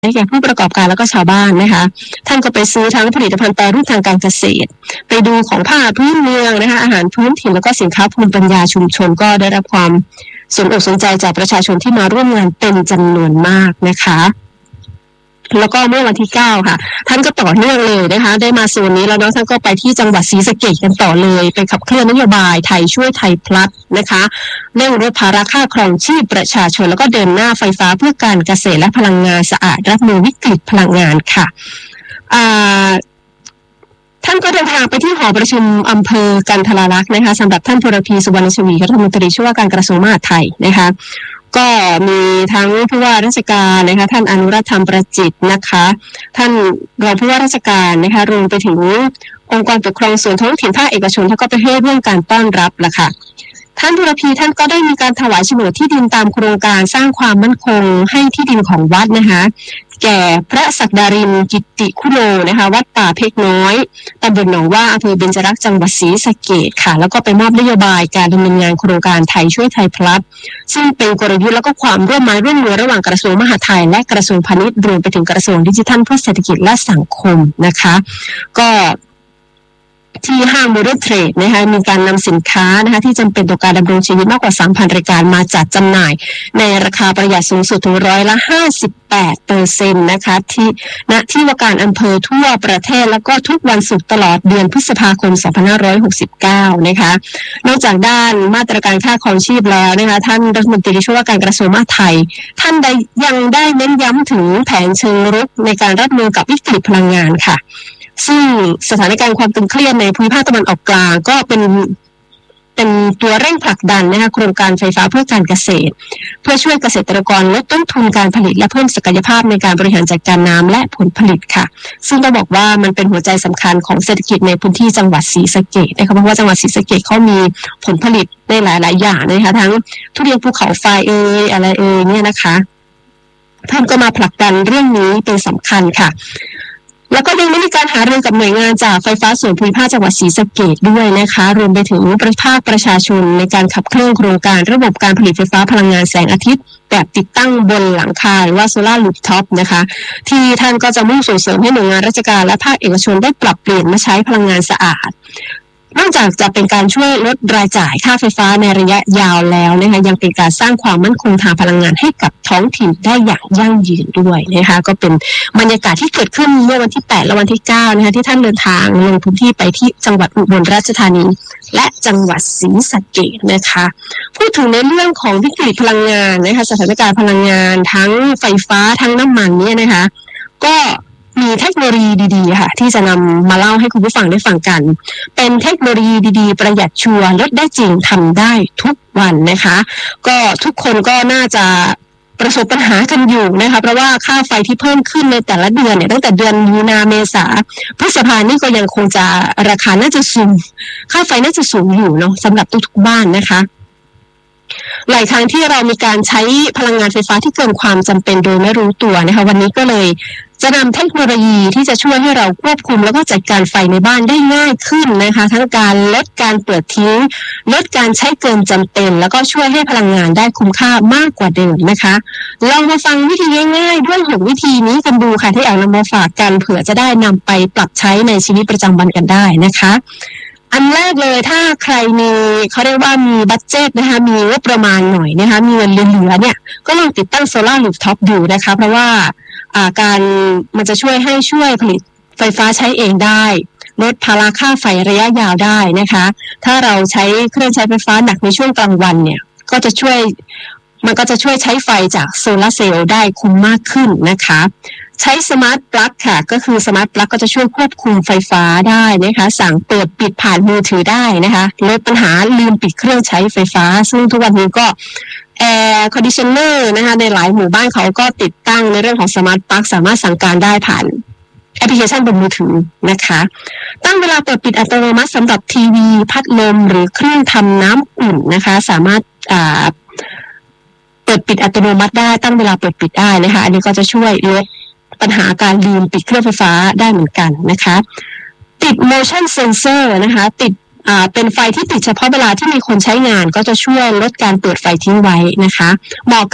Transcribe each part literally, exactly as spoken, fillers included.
แก่ผู้ประกอบการแล้วก็ชาวบ้านนะคะท่านก็ไปซื้อทั้งผลิตภัณฑ์แปรรูปทางการเกษตรไปดูของผ้าพื้นเมืองนะคะอาหารพื้นถิ่นแล้วก็สินค้าภูมิปัญญาชุมชนก็ได้รับความสนอกสนใจจากประชาชนที่มาร่วมงานเป็นจำนวนมากนะคะแล้วก็เมื่อวันที่เก้าค่ะท่านก็ต่อเนื่องเลยนะคะได้มาโซนนี้แล้วเนาะท่านก็ไปที่จังหวัดศรีสะเกษกันต่อเลยไปขับเคลื่อนนโยบายไทยช่วยไทยพลัสนะคะเร่งลดภาระค่าครองชีพประชาชนแล้วก็เดินหน้าไฟฟ้าเพื่อการเกษตรและพลังงานสะอาดรับมือวิกฤตพลังงานค่ะอ่าท่านก็เดินทางไปที่หอประชุมอำเภอกันทราลักษณ์นะคะสำหรับท่านพลพีสุวรรณชวีรัฐมนตรีช่วยว่าการกระทรวงมหาดไทยนะคะก็มีทั้งผู้ว่าราชการนะคะท่านอนุรัตน์ธรรมประจิตนะคะท่านรองผู้ว่าราชการนะคะรวมไปถึงองค์กรปกครองส่วนท้องถิ่นภาคเอกชนท่านก็ไปให้ร่วมการต้อนรับล่ะค่ะท่านพลพีท่านก็ได้มีการถวายโฉนดที่ดินตามโครงการสร้างความมั่นคงให้ที่ดินของวัดนะคะแก่พระศักดารินกิตติคุโนนะคะวัดป่าเพกน้อยตำบลหนองว่าอำเภอเบญจรักษ์จังหวัดศรีสะเกษค่ะแล้วก็ไปมอบนโยบายการดำเนินงานโครงการไทยช่วยไทยพลัสซึ่งเป็นกลยุทธ์แล้วก็ความร่วมไม้ร่วมมือระหว่างกระทรวงมหาดไทยและกระทรวงพาณิชย์รวมไปถึงกระทรวงดิจิทัลเพื่อเศรษฐกิจและสังคมนะคะก็ที่ห้างโมเดิร์นเทรดนะคะมีการนำสินค้านะคะที่จำเป็นต่อการดำรงชีวิตมากกว่า สามพัน รายการมาจัดจำหน่ายในราคาประหยัดสูงสุดถึงร้อยละห้าสิบแปดเปอร์เซ็นต์นะคะที่ณที่ว่าการอำเภอทั่วประเทศแล้วก็ทุกวันศุกร์ตลอดเดือนพฤษภาคมสองพันห้าร้อยหกสิบเก้านะคะนอกจากด้านมาตรการค่าครองชีพแล้วนะคะท่านรัฐมนตรีช่วยว่าการกระทรวงมหาดไทยท่านได้ยังได้เน้นย้ำถึงแผนเชิงรุกในการรับมือกับวิกฤตพลังงานค่ะซึ่งสถานการณ์ความตึงเครียดในภูมิภาคตะวันออกกลางก็เป็นเป็นตัวเร่งผลักดันนะคะโครงการไฟฟ้าเพื่อการเกษตรเพื่อช่วยเกษตรกรลดต้นทุนการผลิตและเพิ่มศักยภาพในการบริหารจัดการน้ำและผลผลิตค่ะซึ่งต้องบอกว่ามันเป็นหัวใจสำคัญของเศรษฐกิจในพื้นที่จังหวัดศรีสะเกษนะคะเพราะว่าจังหวัดศรีสะเกษเขามีผลผลิตในหลายๆอย่างนะคะทั้งทุเรียนภูเขาไฟเอ่ยอะไรเอ่ยเนี่ยนะคะท่านก็มาผลักดันเรื่องนี้เป็นสำคัญค่ะแล้วก็ยังได้มีการหารือกับหน่วยงานจากไฟฟ้าส่วนภูมิภาคจังหวัดศรีสะเกษด้วยนะคะรวมไปถึงประภาคประชาชนในการขับเคลื่อนโครงการระบบการผลิตไฟฟ้าพลังงานแสงอาทิตย์แบบติดตั้งบนหลังคาหรือว่าโซลาร์รูฟท็อปนะคะที่ท่านก็จะมุ่งส่งเสริมให้หน่วยงานราชการและภาคเอกชนได้ปรับเปลี่ยนมาใช้พลังงานสะอาดนอกจากจะเป็นการช่วยลดรายจ่ายค่าไฟฟ้าในระยะยาวแล้วนะคะยังเป็นการสร้างความมั่นคงทางพลังงานให้กับท้องถิ่นได้อย่างยั่งยืนด้วยนะคะก็เป็นบรรยากาศที่เกิดขึ้นเมื่อวันที่แปดและวันที่เก้านะคะที่ท่านเดินทางลงพื้นที่ไปที่จังหวัดอุบลราชธานีและจังหวัดศรีสะเกษนะคะพูดถึงในเรื่องของวิกฤตพลังงานนะคะสถานการณ์พลังงานทั้งไฟฟ้าทั้งน้ำมันเนี่ยนะคะก็มีเทคโนโลยีดีๆค่ะที่จะนำมาเล่าให้คุณผู้ฟังได้ฟังกันเป็นเทคโนโลยีดีๆประหยัดชัวร์ลดได้จริงทำได้ทุกวันนะคะก็ทุกคนก็น่าจะประสบปัญหากันอยู่นะคะเพราะว่าค่าไฟที่เพิ่มขึ้นในแต่ละเดือนเนี่ยตั้งแต่เดือนมีนาเมษาพฤษภานี่ก็ยังคงจะราคาน่าจะสูงค่าไฟน่าจะสูงอยู่เนาะสำหรับทุกๆบ้านนะคะหลายครั้งที่เรามีการใช้พลังงานไฟฟ้าที่เกินความจำเป็นโดยไม่รู้ตัวนะคะวันนี้ก็เลยจะนำเทคโนโลยีที่จะช่วยให้เราควบคุมแล้วก็จัดการไฟในบ้านได้ง่ายขึ้นนะคะทั้งการลดการเปิดทิ้งลดการใช้เกินจำเป็นแล้วก็ช่วยให้พลังงานได้คุ้มค่ามากกว่าเดิมนะคะลองมาฟังวิธีง่ายๆด้วยหกวิธีนี้กันดูค่ะที่อยากนำมาฝากกันเผื่อจะได้นำไปปรับใช้ในชีวิตประจำวันกันได้นะคะอันแรกเลยถ้าใครมีเขาเรียกว่ามีบัดเจ็ตนะคะมีงบประมาณหน่อยนะคะมีเงินเหลือๆเนี่ยก็ลองติดตั้งโซลาร์รูฟท็อปดูนะคะเพราะว่าอ่าการมันจะช่วยให้ช่วยผลิตไฟฟ้าใช้เองได้ลดภาระค่าไฟระยะยาวได้นะคะถ้าเราใช้เครื่องใช้ไฟฟ้าหนักในช่วงกลางวันเนี่ยก็จะช่วยมันก็จะช่วยใช้ไฟจากโซลาร์เซลล์ได้คุ้มมากขึ้นนะคะใช้สมาร์ทปลั๊กค่ะก็คือสมาร์ทปลั๊กก็จะช่วยควบคุมไฟฟ้าได้นะคะสั่งเปิดปิดผ่านมือถือได้นะคะลดปัญหาลืมปิดเครื่องใช้ไฟฟ้าซึ่งทุกวันนี้ก็แอร์คอนดิชันเนอร์นะคะในหลายหมู่บ้านเขาก็ติดตั้งในเรื่องของสมาร์ทปลั๊กสามารถสั่งการได้ผ่านแอปพลิเคชันบนมือถือนะคะตั้งเวลาเปิดปิดอัตโนมัติสำหรับทีวีพัดลมหรือเครื่องทำน้ำอุ่นนะคะสามารถอ่าเปิดปิดอัตโนมัติได้ตั้งเวลาเปิดปิดได้นะคะอันนี้ก็จะช่วยลดปัญหาการลืมปิดเครื่องไฟฟ้าได้เหมือนกันนะคะติด motion sensor นะคะติดอ่าเป็นไฟที่ติดเฉพาะเวลาที่มีคนใช้งานก็จะช่วยลดการเปิดไฟทิ้งไว้นะคะเหมาะกับ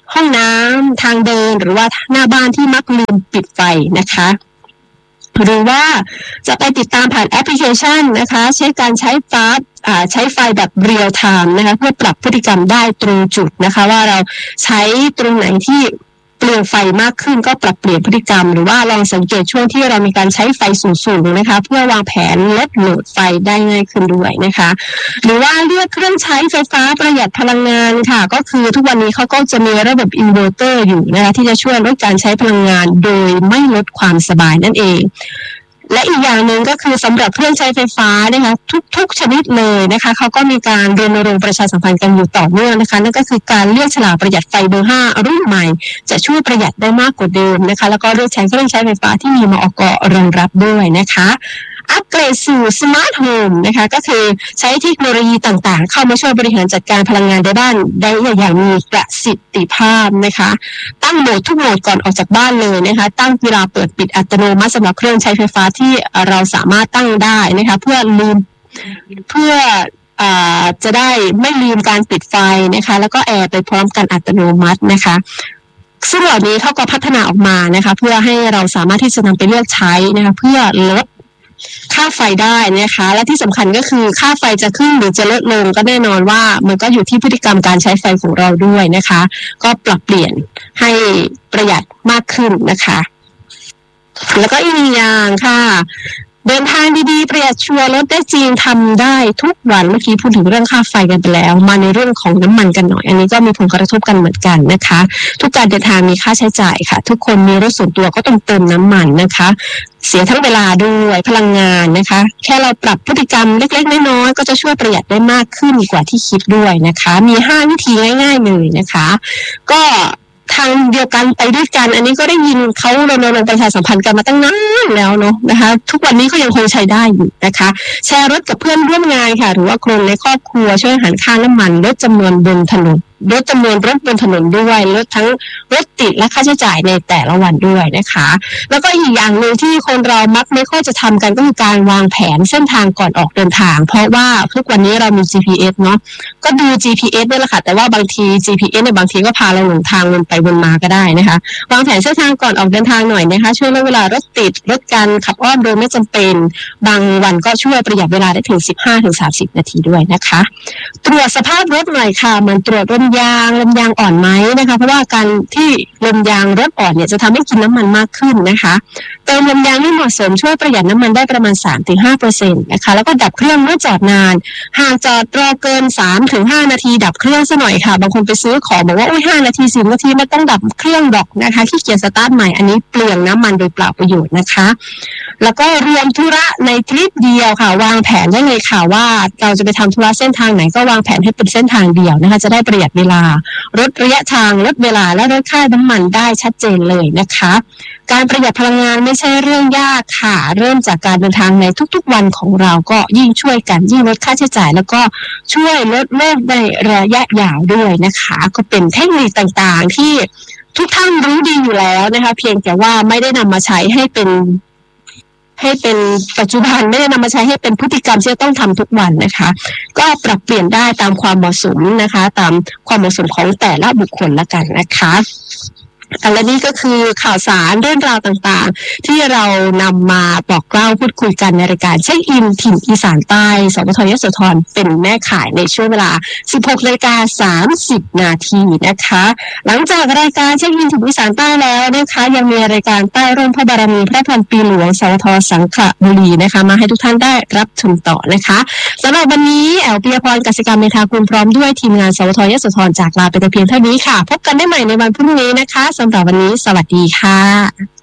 ห้องน้ำทางเดินหรือว่าหน้าบ้านที่มักลืมปิดไฟนะคะหรือว่าจะไปติดตามผ่านแอปพลิเคชันนะคะใช้การใช้ฟาสใช้ไฟแบบเรียลไทม์นะคะเพื่อปรับพฤติกรรมได้ตรงจุดนะคะว่าเราใช้ตรงไหนที่เปลืองไฟมากขึ้นก็ปรับเปลี่ยนพฤติกรรมหรือว่าลองสังเกตช่วงที่เรามีการใช้ไฟสูงๆนะคะเพื่อวางแผนลดโหลดไฟได้ง่ายขึ้นด้วยนะคะหรือว่าเลือกเครื่องใช้ไฟฟ้าประหยัดพลังงานค่ะก็คือทุกวันนี้เขาก็จะมีระบบอินเวอร์เตอร์อยู่นะคะที่จะช่วยลดการใช้พลังงานโดยไม่ลดความสบายนั่นเองและอีกอย่างหนึ่งก็คือสำหรับเครื่องใช้ไฟฟ้านะคะทุกๆชนิดเลยนะคะเขาก็มีการรณรงค์ประชาสัมพันธ์กันอยู่ต่อเนื่องนะคะนั่นก็คือการเลือกฉลากประหยัดไฟเบอร์ห้ารุ่นใหม่จะช่วยประหยัดได้มากกว่าเดิมนะคะแล้วก็เลือกใช้เครื่องใช้ไฟฟ้าที่มีมอก.รองรับด้วยนะคะอัปเกรดสู่สมาร์ทโฮมนะคะก็คือใช้เทคโนโลยีต่างๆเข้ามาช่วยบริหารจัดการพลังงานในบ้านได้อย่างมีประสิทธิภาพนะคะตั้งโหมดทุกโหมดก่อนออกจากบ้านเลยนะคะตั้งเวลาเปิดปิดอัตโนมัติสำหรับเครื่องใช้ไฟฟ้าที่เราสามารถตั้งได้นะคะเพื่อลืมเพื่ออ่าจะได้ไม่ลืมการปิดไฟนะคะแล้วก็แอร์ไปพร้อมกันอัตโนมัตินะคะซึ่งเหล่านี้เขาก็พัฒนาออกมานะคะเพื่อให้เราสามารถที่จะนำไปเลือกใช้นะคะเพื่อลดค่าไฟได้นะคะและที่สำคัญก็คือค่าไฟจะขึ้นหรือจะลดลงก็แน่นอนว่ามันก็อยู่ที่พฤติกรรมการใช้ไฟของเราด้วยนะคะก็ปรับเปลี่ยนให้ประหยัดมากขึ้นนะคะแล้วก็อีกหนึ่งอย่างค่ะเดินทางดีๆประหยัดชัวร์ลดได้จริงทำได้ทุกวันเมื่อกี้พูดถึงเรื่องค่าไฟกันไปแล้วมาในเรื่องของน้ำมันกันหน่อยอันนี้ก็มีผลกระทบกันเหมือนกันนะคะทุกการเดินทางมีค่าใช้จ่ายค่ะทุกคนมีรถส่วนตัวก็ต้องเติมน้ำมันนะคะเสียทั้งเวลาด้วยพลังงานนะคะแค่เราปรับพฤติกรรมเล็กๆน้อยๆก็จะช่วยประหยัดได้มากขึ้นกว่าที่คิดด้วยนะคะมีห้าวิธีง่ายๆเลยนะคะก็ทางเดียวกันไปด้วยกันอันนี้ก็ได้ยินเขารณรงค์ประชาสัมพันธ์กันมาตั้งนานแล้วเนาะนะคะทุกวันนี้ก็ยังคงใช้ได้อยู่นะคะแชร์รถกับเพื่อนร่วมงานค่ะหรือว่าคนในครอบครัวช่วยหันค่าน้ำมันลดจำนวนบนถนนลดจำนวนรถบนถนนด้วยลดทั้งรถติดและค่าใช้จ่ายในแต่ละวันด้วยนะคะแล้วก็อีกอย่างหนึ่งที่คนเรามักไม่ค่อยจะทำกันก็คือการวางแผนเส้นทางก่อนออกเดินทางเพราะว่าทุกวันนี้เรามี จี พี เอส เนาะก็ดู จี พี เอส นี่แหละค่ะแต่ว่าบางที จี พี เอส เนี่ยบางทีก็พาเราหลงทางวนไปวนมาก็ได้นะคะวางแผนเส้นทางก่อนออกเดินทางหน่อยนะคะช่วยลดเวลารถติดลดการขับอ้อมโดยไม่จำเป็นบางวันก็ช่วยประหยัดเวลาได้ถึง สิบห้าถึงสามสิบ นาทีด้วยนะคะตรวจสภาพรถหน่อยค่ะมันตรวจลมยางลมยางอ่อนไหมนะคะเพราะว่าการที่ลมยางรถอ่อนเนี่ยจะทำให้กินน้ำมันมากขึ้นนะคะเติมลมยางให้เหมาะสมช่วยประหยัดน้ำมันได้ประมาณ สามถึงห้าเปอร์เซ็นต์ นะคะแล้วก็ดับเครื่องเมื่อจอดนานหากจอดรอเกิน สามถึงห้า นาทีดับเครื่องซะหน่อยค่ะบางคนไปซื้อของบอกว่าโอ้ยห้านาทีสิบนาทีไม่ต้องดับเครื่องดอกนะคะขี้เกียจสตาร์ทใหม่อันนี้เปลืองน้ำมันโดยเปล่าประโยชน์นะคะแล้วก็รวมธุระในทริปเดียวค่ะวางแผนได้เลยค่ะว่าเราจะไปทำธุระเส้นทางไหนก็วางแผนให้เป็นเส้นทางเดียวนะคะจะได้ประหยัดเวลาลดระยะทางลดเวลาและลดค่าน้ำมันได้ชัดเจนเลยนะคะการประหยัดพลังงานไม่ใช่เรื่องยากค่ะเริ่มจากการเดินทางในทุกๆวันของเราก็ยิ่งช่วยกันยิ่งลดค่าใช้จ่ายแล้วก็ช่วยลดโลกในระยะยาวด้วยนะคะก็เป็นเทคนิคต่างๆที่ทุกท่านรู้ดีอยู่แล้วนะคะเพียงแต่ว่าไม่ได้นำมาใช้ให้เป็นให้เป็นปัจจุบันไม่ได้นำมาใช้ให้เป็นพฤติกรรมที่จะต้องทำทุกวันนะคะก็ปรับเปลี่ยนได้ตามความเหมาะสมนะคะตามความเหมาะสมของแต่ละบุคคลละกันนะคะอันนี้ก็คือข่าวสารเรื่องราวต่างๆที่เรานำมาบอกเล่าพูดคุยกันในรายการเช็คอินถิ่นอีสานใต้สปท.ยโสธรเป็นแม่ข่ายในช่วงเวลา สิบหกนาฬิกาสามสิบ นาทีนะคะหลังจากรายการเช็คอินถิ่นอีสานใต้แล้วนะคะยังมีรายการใต้ร่มพระบารมีพระพันปีหลวงสปท.สังขละบุรีนะคะมาให้ทุกท่านได้รับชมต่อนะคะสำหรับวันนี้แอลปิยพรกสิกรรมเมธากุลพร้อมด้วยทีมงานสปท.ยโสธรจากลาไปแต่เพียงเท่านี้ค่ะพบกันได้ใหม่ในวันพรุ่งนี้นะคะสำหรับวันนี้สวัสดีค่ะ